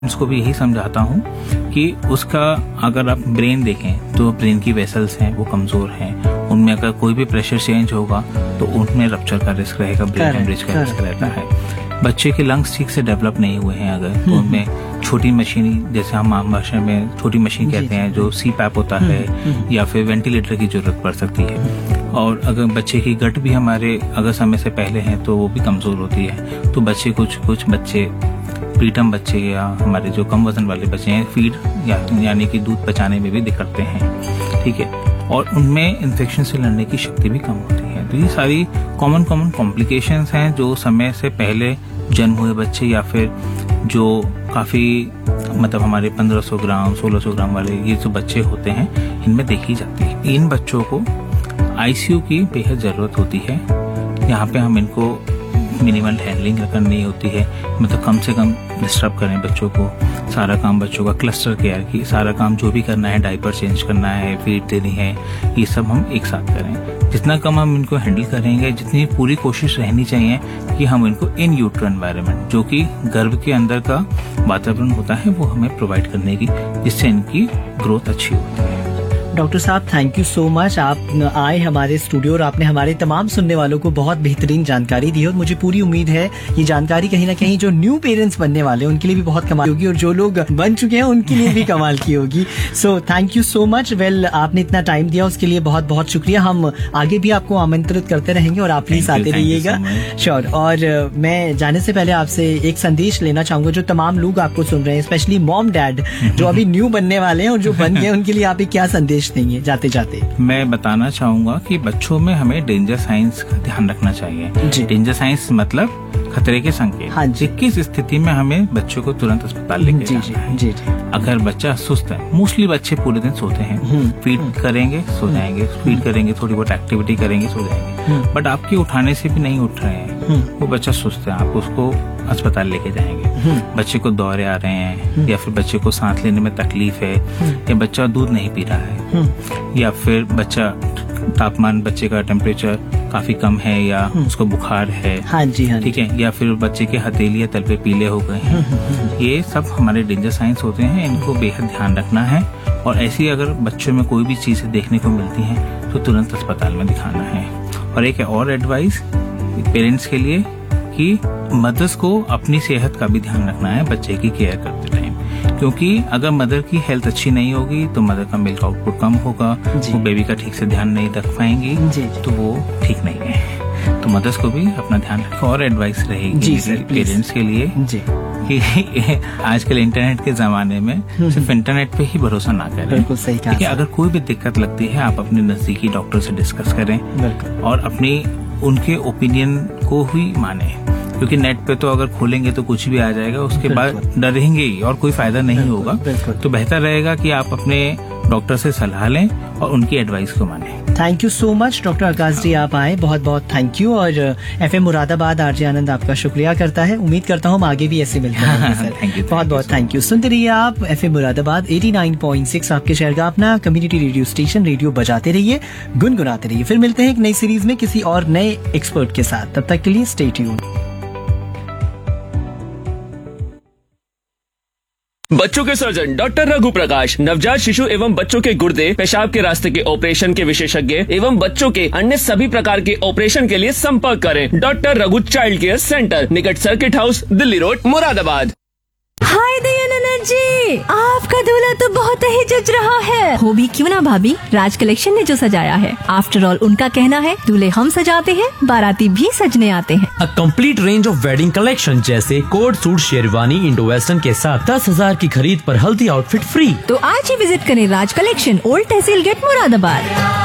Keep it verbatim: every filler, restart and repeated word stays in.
उसको भी यही समझाता हूँ कि उसका अगर आप ब्रेन देखें तो ब्रेन की वेसल्स हैं वो कमजोर हैं, उनमें अगर कोई भी प्रेशर चेंज होगा तो उनमें रप्चर का रिस्क रहेगा, ब्रेन हेमरेज का रिस्क रहता है। बच्चे के लंग्स ठीक से डेवलप नहीं हुए हैं अगर, तो उनमें छोटी मशीन, जैसे हम आम भाषा में छोटी मशीन कहते हैं, जो सी पैप होता है या फिर वेंटिलेटर की जरूरत पड़ सकती है। और अगर बच्चे की गट भी हमारे अगर समय से पहले है तो वो भी कमजोर होती है। तो बच्चे कुछ कुछ बच्चे प्रीटर्म बच्चे या हमारे जो कम वजन वाले बच्चे हैं, फीड या, यानी कि दूध पचाने में भी दिक्कतें हैं, ठीक है, और उनमें इन्फेक्शन से लड़ने की शक्ति भी कम होती है। तो ये सारी कॉमन कॉमन कॉम्प्लिकेशंस हैं जो समय से पहले जन्म हुए बच्चे या फिर जो काफी मतलब हमारे पंद्रह सौ ग्राम सोलह सौ ग्राम वाले ये जो बच्चे होते हैं इनमें देखी जाती है। इन बच्चों को आईसीयू की बेहद जरूरत होती है। यहाँ पे हम इनको मिनिमल हैंडलिंग करनी होती है, मतलब कम से कम डिस्टर्ब करें बच्चों को, सारा काम बच्चों का क्लस्टर केयर की, सारा काम जो भी करना है, डायपर चेंज करना है, फीड देनी है, ये सब हम एक साथ करें। जितना कम हम इनको हैंडल करेंगे, जितनी पूरी कोशिश रहनी चाहिए कि हम इनको इन यूट्रो एनवायरनमेंट, जो कि गर्भ के अंदर का वातावरण होता है, वो हमें प्रोवाइड करने की, जिससे इनकी ग्रोथ अच्छी होती है। डॉक्टर साहब थैंक यू सो मच, आप आए हमारे स्टूडियो और आपने हमारे तमाम सुनने वालों को बहुत बेहतरीन जानकारी दी और मुझे पूरी उम्मीद है ये जानकारी कहीं ना कहीं जो न्यू पेरेंट्स बनने वाले हैं उनके लिए भी बहुत कमाल होगी और जो लोग बन चुके हैं उनके लिए भी कमाल की होगी। So thank you so much. Well, आपने इतना टाइम दिया उसके लिए बहुत बहुत शुक्रिया। हम आगे भी आपको आमंत्रित करते रहेंगे और आप प्लीज आते रहिएगा। श्योर। और मैं जाने से पहले आपसे एक संदेश लेना चाहूंगा जो तमाम लोग आपको सुन रहे हैं, स्पेशली मॉम डैड जो अभी न्यू बनने वाले हैं और जो बन गए, उनके लिए आप क्या संदेश देंगे जाते जाते? मैं बताना चाहूंगा कि बच्चों में हमें डेंजर साइंस का ध्यान रखना चाहिए। डेंजर साइंस मतलब खतरे के संकेत। हाँ जी। किस स्थिति में हमें बच्चों को तुरंत अस्पताल लेके जाना है। जी जी। अगर बच्चा सुस्त है, मोस्टली बच्चे पूरे दिन सोते हैं, फीड करेंगे सो जाएंगे, फीड करेंगे, थोड़ी बहुत एक्टिविटी करेंगे सो जाएंगे, बट आपके उठाने से भी नहीं उठ रहे हैं, वो बच्चा सुस्त है, आप उसको अस्पताल लेके जाएंगे। बच्चे को दौरे आ रहे हैं या फिर बच्चे को सांस लेने में तकलीफ है या बच्चा दूध नहीं पी रहा है या फिर बच्चा तापमान बच्चे का टेम्परेचर काफी कम है या उसको बुखार है, हाँ जी, हाँ ठीक है, या फिर बच्चे के हथेली या तल पे पीले हो गए हैं, ये सब हमारे डेंजर साइंस होते हैं। इनको बेहद ध्यान रखना है और ऐसी अगर बच्चों में कोई भी चीजें देखने को मिलती हैं तो तुरंत अस्पताल में दिखाना है। और एक और एडवाइस पेरेंट्स के लिए कि मदर्स को अपनी सेहत का भी ध्यान रखना है बच्चे की केयर करते टाइम, क्योंकि अगर मदर की हेल्थ अच्छी नहीं होगी तो मदर का मिल्क आउटपुट कम होगा, वो बेबी का ठीक से ध्यान नहीं रख पाएंगी, तो वो ठीक नहीं है। तो मदर्स को भी अपना ध्यान रखें। और एडवाइस रहेगी पेरेंट्स के लिए जी कि आजकल इंटरनेट के जमाने में सिर्फ इंटरनेट पे ही भरोसा ना करें। बिल्कुल सही कहा। कि अगर कोई भी दिक्कत लगती है आप अपने नजदीकी डॉक्टर से डिस्कस करें और अपनी उनके ओपिनियन को ही माने, क्योंकि नेट पे तो अगर खोलेंगे तो कुछ भी आ जाएगा, उसके बाद डरेंगे ही और कोई फायदा नहीं होगा। तो बेहतर रहेगा कि आप अपने डॉक्टर से सलाह लें और उनकी एडवाइस को मानें। Thank you so much doctor आकाश जी, आप आए, बहुत बहुत थैंक यू। और एफएम मुरादाबाद आरजे आनंद आपका शुक्रिया करता है। उम्मीद करता हूँ हम आगे भी ऐसे मिलते हैं सर। थैंक यू, बहुत बहुत थैंक यू। सुनते रहिए आप एफएम मुरादाबाद नवासी पॉइंट छह, आपके शहर का अपना कम्युनिटी रेडियो स्टेशन। रेडियो बजाते रहिए, गुनगुनाते रहिए। फिर मिलते हैं एक नई सीरीज में किसी और नए एक्सपर्ट के साथ। तब तक के लिए स्टे ट्यून्ड। बच्चों के सर्जन डॉक्टर रघु प्रकाश, नवजात शिशु एवं बच्चों के गुर्दे पेशाब के रास्ते के ऑपरेशन के विशेषज्ञ एवं बच्चों के अन्य सभी प्रकार के ऑपरेशन के लिए संपर्क करें। Doctor Raghu child care centre, निकट circuit house, Delhi road, Moradabad. हाय दयानंद जी, आपका दूल्हा तो बहुत ही जच रहा है। हो भी क्यों ना भाभी, राज कलेक्शन ने जो सजाया है। आफ्टर ऑल उनका कहना है दूल्हे हम सजाते हैं, बाराती भी सजने आते हैं। A complete range of wedding collection जैसे coat suit, sherwani, Indo western के साथ दस हजार की खरीद पर हल्दी आउटफिट फ्री। तो आज ही विजिट करें राज कलेक्शन, ओल्ड तहसील गेट, मुरादाबाद।